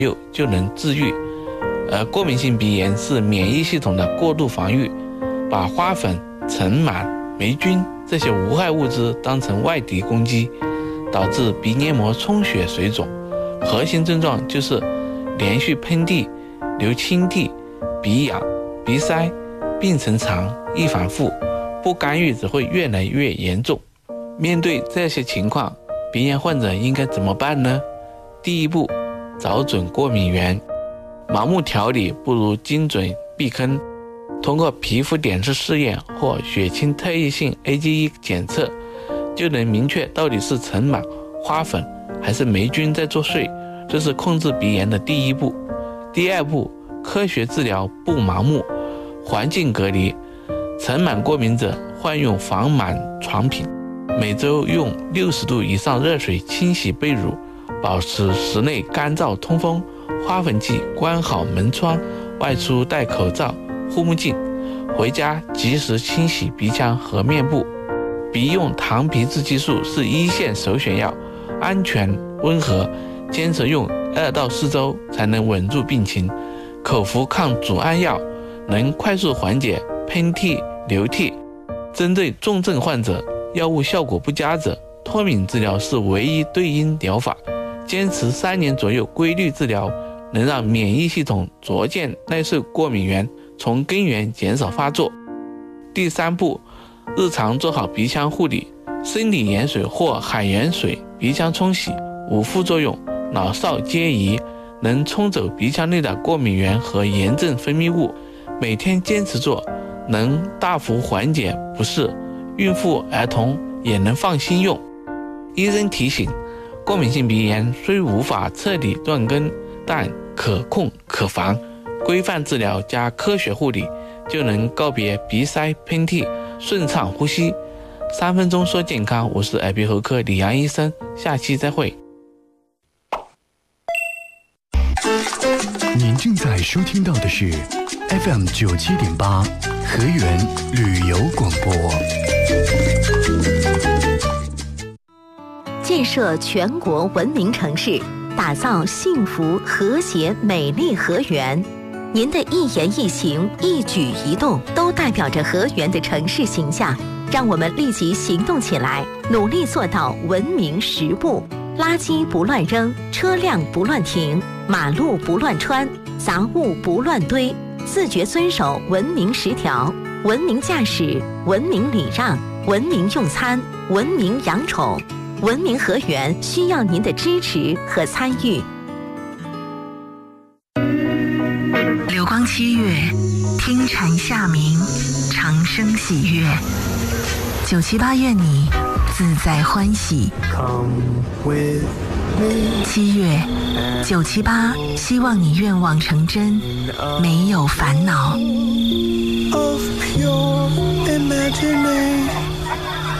右就能治愈。而过敏性鼻炎是免疫系统的过度防御，把花粉、尘螨、霉菌这些无害物质当成外敌攻击，导致鼻黏膜充血水肿。核心症状就是连续喷嚏、流清涕、鼻痒、鼻塞，病程长，易反复，不干预只会越来越严重。面对这些情况，鼻炎患者应该怎么办呢？第一步，找准过敏源。盲目调理不如精准避坑。通过皮肤点式试验或血清特异性 AGE 检测，就能明确到底是尘螨、花粉还是霉菌在作祟，这是控制鼻炎的第一步。第二步，科学治疗不盲目，环境隔离。尘螨过敏者换用防螨床品，每周用60度以上热水清洗被褥，保持室内干燥通风。花粉季关好门窗，外出戴口罩、护目镜，回家及时清洗鼻腔和面部。鼻用糖皮质激素是一线首选药，安全温和，坚持用2到4周才能稳住病情。口服抗组胺药能快速缓解喷嚏、流涕。针对重症患者，药物效果不佳者，脱敏治疗是唯一对应疗法。坚持3年左右规律治疗，能让免疫系统逐渐耐受过敏源，从根源减少发作。第三步，日常做好鼻腔护理，生理盐水或海盐水鼻腔冲洗，无副作用，老少皆宜，能冲走鼻腔内的过敏源和炎症分泌物。每天坚持做，能大幅缓解不适，孕妇、儿童也能放心用。医生提醒，过敏性鼻炎虽无法彻底断根，但可控可防，规范治疗加科学护理，就能告别鼻塞、喷嚏，顺畅呼吸。3分钟说健康，我是耳鼻喉科李阳医生，下期再会。 您正在收听到的是 FM 97.8河源旅游广播。 建设全国文明城市，打造幸福和谐美丽河源。您的一言一行、一举一动都代表着河源的城市形象。让我们立即行动起来，努力做到文明10不：垃圾不乱扔，车辆不乱停，马路不乱穿，杂物不乱堆，自觉遵守文明10条：文明驾驶，文明礼让，文明用餐，文明养宠。文明河源需要您的支持和参与。 流光7月，听蝉夏鸣，长声喜悦。978愿你自在欢喜。7月，978希望你愿望成真，没有烦恼。